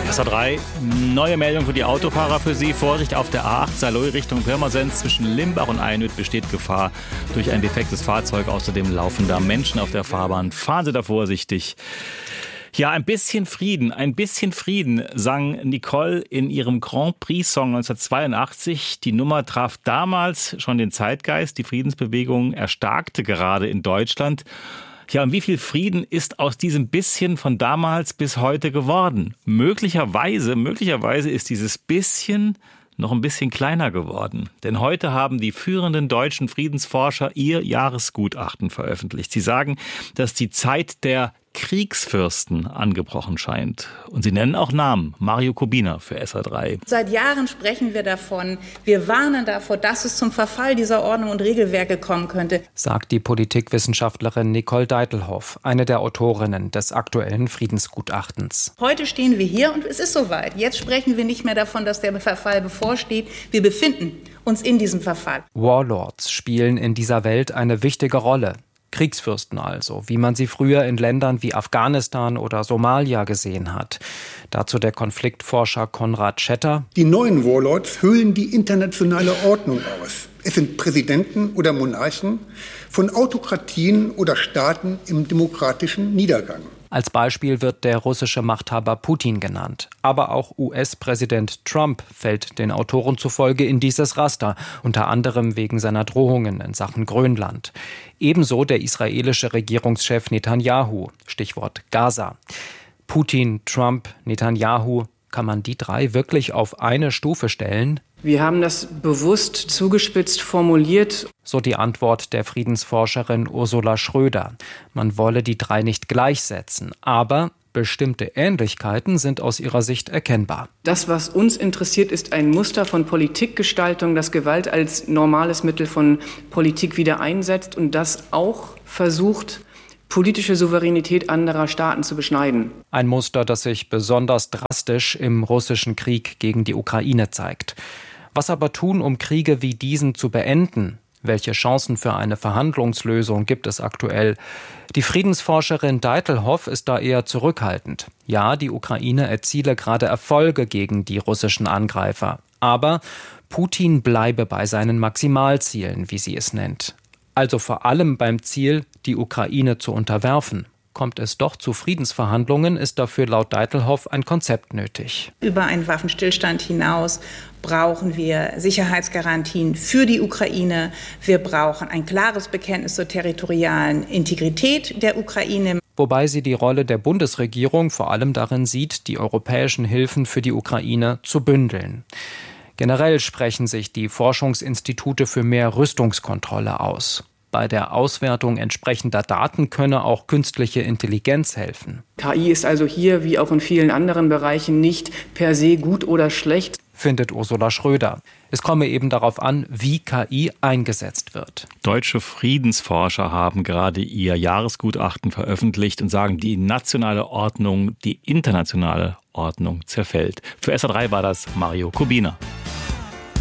SA3, neue Meldung für die Autofahrer für Sie. Vorsicht auf der A8 Saarlouis Richtung Pirmasens. Zwischen Limbach und Einöd besteht Gefahr durch ein defektes Fahrzeug. Außerdem laufen da Menschen auf der Fahrbahn. Fahren Sie da vorsichtig. Ja, ein bisschen Frieden, sang Nicole in ihrem Grand Prix-Song 1982. Die Nummer traf damals schon den Zeitgeist. Die Friedensbewegung erstarkte gerade in Deutschland. Ja, und wie viel Frieden ist aus diesem bisschen von damals bis heute geworden? Möglicherweise ist dieses bisschen noch ein bisschen kleiner geworden. Denn heute haben die führenden deutschen Friedensforscher ihr Jahresgutachten veröffentlicht. Sie sagen, dass die Zeit der Kriegsfürsten angebrochen scheint. Und sie nennen auch Namen. Mario Kubina für SA3. Seit Jahren sprechen wir davon. Wir warnen davor, dass es zum Verfall dieser Ordnung und Regelwerke kommen könnte, sagt die Politikwissenschaftlerin Nicole Deitelhoff, eine der Autorinnen des aktuellen Friedensgutachtens. Heute stehen wir hier und es ist soweit. Jetzt sprechen wir nicht mehr davon, dass der Verfall bevorsteht. Wir befinden uns in diesem Verfall. Warlords spielen in dieser Welt eine wichtige Rolle. Kriegsfürsten also, wie man sie früher in Ländern wie Afghanistan oder Somalia gesehen hat. Dazu der Konfliktforscher Konrad Schetter. Die neuen Warlords hüllen die internationale Ordnung aus. Es sind Präsidenten oder Monarchen von Autokratien oder Staaten im demokratischen Niedergang. Als Beispiel wird der russische Machthaber Putin genannt. Aber auch US-Präsident Trump fällt den Autoren zufolge in dieses Raster, unter anderem wegen seiner Drohungen in Sachen Grönland. Ebenso der israelische Regierungschef Netanyahu, Stichwort Gaza. Putin, Trump, Netanyahu, kann man die drei wirklich auf eine Stufe stellen? Wir haben das bewusst zugespitzt formuliert. So die Antwort der Friedensforscherin Ursula Schröder. Man wolle die drei nicht gleichsetzen, aber bestimmte Ähnlichkeiten sind aus ihrer Sicht erkennbar. Das, was uns interessiert, ist ein Muster von Politikgestaltung, das Gewalt als normales Mittel von Politik wieder einsetzt und das auch versucht, politische Souveränität anderer Staaten zu beschneiden. Ein Muster, das sich besonders drastisch im russischen Krieg gegen die Ukraine zeigt. Was aber tun, um Kriege wie diesen zu beenden? Welche Chancen für eine Verhandlungslösung gibt es aktuell? Die Friedensforscherin Deitelhoff ist da eher zurückhaltend. Ja, die Ukraine erziele gerade Erfolge gegen die russischen Angreifer. Aber Putin bleibe bei seinen Maximalzielen, wie sie es nennt. Also vor allem beim Ziel, die Ukraine zu unterwerfen. Kommt es doch zu Friedensverhandlungen, ist dafür laut Deitelhoff ein Konzept nötig. Über einen Waffenstillstand hinaus brauchen wir Sicherheitsgarantien für die Ukraine. Wir brauchen ein klares Bekenntnis zur territorialen Integrität der Ukraine. Wobei sie die Rolle der Bundesregierung vor allem darin sieht, die europäischen Hilfen für die Ukraine zu bündeln. Generell sprechen sich die Forschungsinstitute für mehr Rüstungskontrolle aus. Bei der Auswertung entsprechender Daten könne auch künstliche Intelligenz helfen. KI ist also hier, wie auch in vielen anderen Bereichen, nicht per se gut oder schlecht, findet Ursula Schröder. Es komme eben darauf an, wie KI eingesetzt wird. Deutsche Friedensforscher haben gerade ihr Jahresgutachten veröffentlicht und sagen, die nationale Ordnung, die internationale Ordnung zerfällt. Für SA3 war das Mario Kubina.